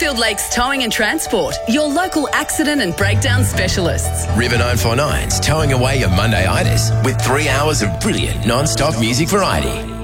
Westfield Lakes Towing and Transport, your local accident and breakdown specialists. River 949's towing away your Monday-itis with 3 hours of brilliant non-stop music variety.